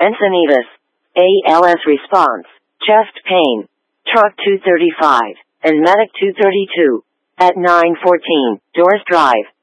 Encinitas. ALS response. Chest pain. Truck 235. And Medic 232. At 914, Doors Drive.